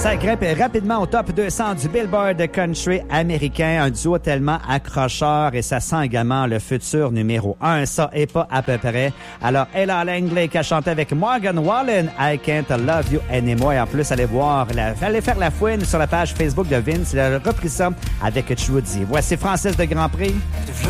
Ça grimpe rapidement au top 200 du Billboard Country américain. Un duo tellement accrocheur et ça sent également le futur numéro 1. Ça et pas à peu près. Alors, Ella Langley qui a chanté avec Morgan Wallen, I Can't Love You Anymore. Et en plus, allez faire la fouine sur la page Facebook de Vince. Il a repris ça avec Trudy. Voici Francis de Grand Prix.